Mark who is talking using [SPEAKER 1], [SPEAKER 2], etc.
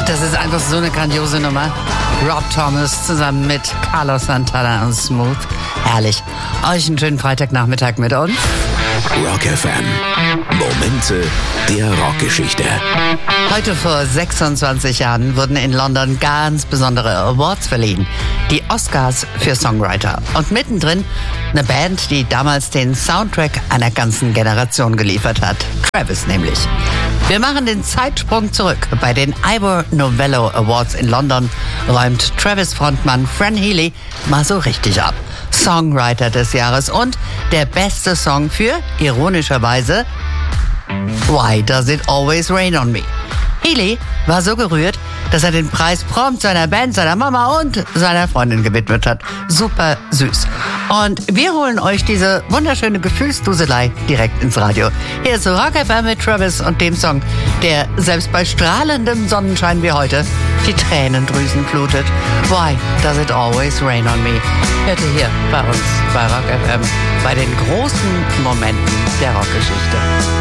[SPEAKER 1] Das ist einfach so eine grandiose Nummer. Rob Thomas zusammen mit Carlos Santana und Smooth. Herrlich. Euch einen schönen Freitagnachmittag mit uns.
[SPEAKER 2] Rock FM. Momente der Rockgeschichte.
[SPEAKER 1] Heute vor 26 Jahren wurden in London ganz besondere Awards verliehen. Die Oscars für Songwriter. Und mittendrin eine Band, die damals den Soundtrack einer ganzen Generation geliefert hat. Travis nämlich. Wir machen den Zeitsprung zurück. Bei den Ivor Novello Awards in London räumt Travis-Frontmann Fran Healy mal so richtig ab. Songwriter des Jahres und der beste Song für, ironischerweise, Why Does It Always Rain on Me? Healy war so gerührt, dass er den Preis prompt seiner Band, seiner Mama und seiner Freundin gewidmet hat. Super süß. Und wir holen euch diese wunderschöne Gefühlsduselei direkt ins Radio. Hier ist Rock FM mit Travis und dem Song, der selbst bei strahlendem Sonnenschein wie heute die Tränendrüsen flutet. Why Does It Always Rain on Me? Hört ihr hier bei uns bei Rock FM bei den großen Momenten der Rockgeschichte.